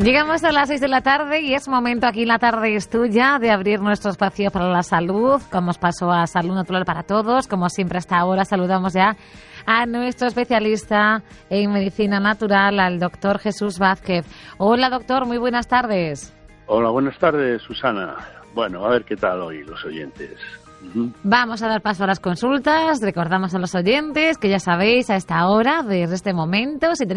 Llegamos a las 6 de la tarde y es momento, aquí La Tarde es Tuya, de abrir nuestro espacio para la salud, como os pasó a Salud Natural para Todos. Como siempre, hasta ahora saludamos ya a nuestro especialista en medicina natural, al doctor Jesús Vázquez. Hola, doctor, muy buenas tardes. Hola, buenas tardes, Susana. Bueno, a ver qué tal hoy los oyentes. Vamos a dar paso a las consultas. Recordamos a los oyentes que ya sabéis, a esta hora, desde este momento, si